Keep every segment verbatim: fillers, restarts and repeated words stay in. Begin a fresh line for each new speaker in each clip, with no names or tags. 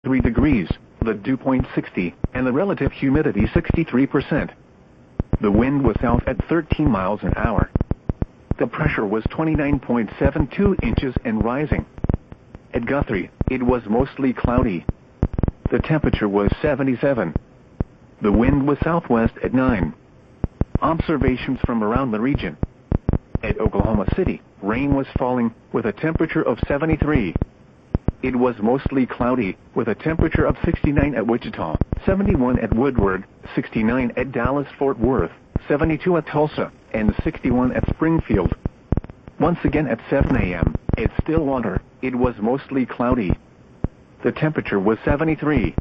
three degrees, the dew point sixty, and the relative humidity sixty-three percent. The wind was south at thirteen miles an hour. The pressure was twenty-nine point seven two inches and rising. At Guthrie, it was mostly cloudy. The temperature was seventy-seven. The wind was southwest at nine. Observations from around the region. At Oklahoma City, rain was falling, with a temperature of seventy-three. It was mostly cloudy, with a temperature of sixty-nine at Wichita, seventy-one at Woodward, sixty-nine at Dallas-Fort Worth, seventy-two at Tulsa, and sixty-one at Springfield. Once again at seven a m, at Stillwater, it was mostly cloudy. The temperature was seventy-three.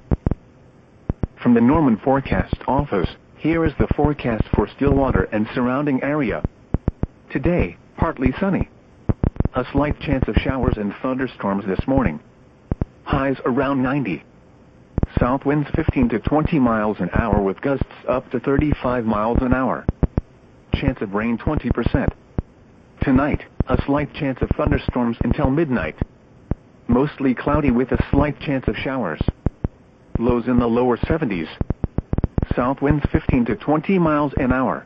From the Norman Forecast Office, here is the forecast for Stillwater and surrounding area. Today, partly sunny. A slight chance of showers and thunderstorms this morning. Highs around ninety. South winds fifteen to twenty miles an hour with gusts up to thirty-five miles an hour. Chance of rain twenty percent. Tonight, a slight chance of thunderstorms until midnight. Mostly cloudy with a slight chance of showers. Lows in the lower seventies. South winds fifteen to twenty miles an hour.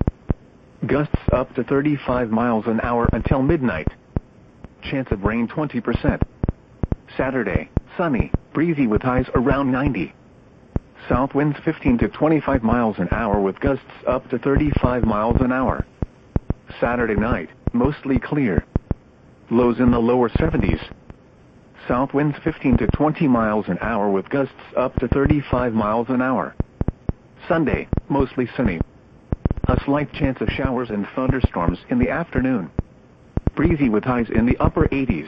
Gusts up to thirty-five miles an hour until midnight. Chance of rain twenty percent. Saturday, sunny, breezy with highs around ninety. South winds fifteen to twenty-five miles an hour with gusts up to thirty-five miles an hour. Saturday night, mostly clear. Lows in the lower seventies. South winds fifteen to twenty miles an hour with gusts up to thirty-five miles an hour. Sunday, mostly sunny. A slight chance of showers and thunderstorms in the afternoon. Breezy with highs in the upper eighties.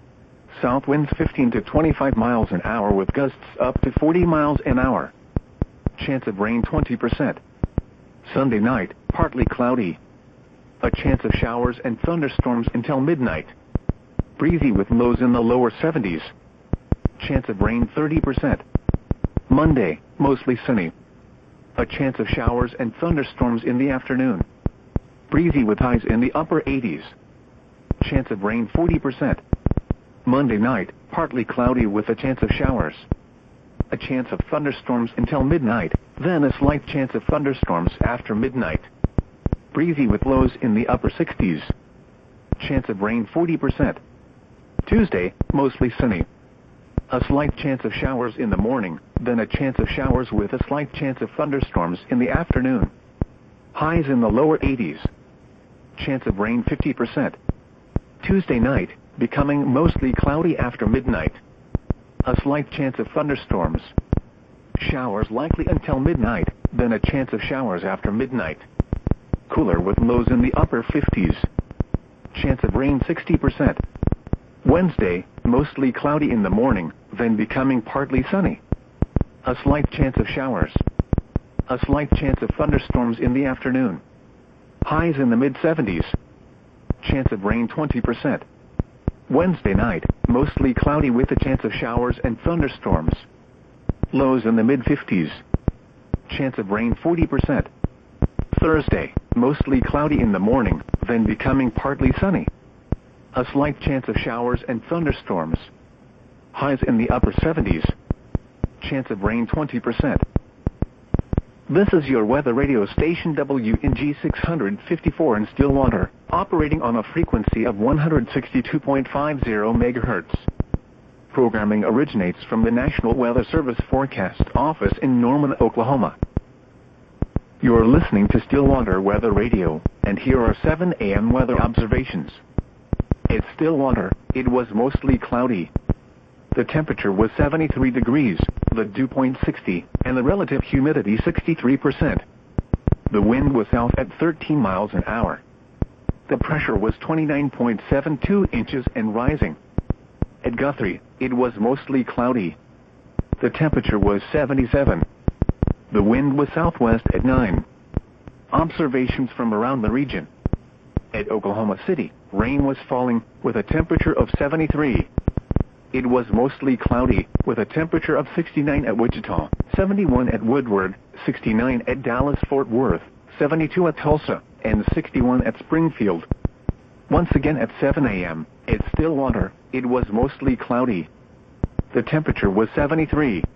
South winds fifteen to twenty-five miles an hour with gusts up to forty miles an hour. Chance of rain twenty percent. Sunday night, partly cloudy. A chance of showers and thunderstorms until midnight. Breezy with lows in the lower seventies. Chance of rain thirty percent. Monday, mostly sunny. A chance of showers and thunderstorms in the afternoon. Breezy with highs in the upper eighties. Chance of rain forty percent. Monday night, partly cloudy with a chance of showers. A chance of thunderstorms until midnight, then a slight chance of thunderstorms after midnight. Breezy with lows in the upper sixties. Chance of rain forty percent. Tuesday, mostly sunny. A slight chance of showers in the morning, then a chance of showers with a slight chance of thunderstorms in the afternoon. Highs in the lower eighties. Chance of rain fifty percent. Tuesday night, becoming mostly cloudy after midnight. A slight chance of thunderstorms. Showers likely until midnight, then a chance of showers after midnight. Cooler with lows in the upper fifties. Chance of rain sixty percent. Wednesday, mostly cloudy in the morning, then becoming partly sunny. A slight chance of showers. A slight chance of thunderstorms in the afternoon. Highs in the mid seventies. Chance of rain twenty percent. Wednesday night, mostly cloudy with a chance of showers and thunderstorms. Lows in the mid fifties. Chance of rain forty percent. Thursday, mostly cloudy in the morning, then becoming partly sunny. A slight chance of showers and thunderstorms. Highs in the upper seventies. Chance of rain twenty percent. This is your weather radio station W N G six fifty-four in Stillwater, operating on a frequency of one hundred sixty-two point five zero megahertz. Programming originates from the National Weather Service Forecast Office in Norman, Oklahoma. You're listening to Stillwater Weather Radio, and here are seven a m weather observations. At Stillwater, it was mostly cloudy. The temperature was seventy-three degrees, the dew point sixty, and the relative humidity sixty-three percent. The wind was south at thirteen miles an hour. The pressure was twenty-nine point seven two inches and rising. At Guthrie, it was mostly cloudy. The temperature was seventy-seven. The wind was southwest at nine. Observations from around the region. At Oklahoma City, rain was falling, with a temperature of seventy-three. It was mostly cloudy, with a temperature of sixty-nine at Wichita, seventy-one at Woodward, sixty-nine at Dallas-Fort Worth, seventy-two at Tulsa, and sixty-one at Springfield. Once again at seven a m, at Stillwater, it was mostly cloudy. The temperature was seventy-three.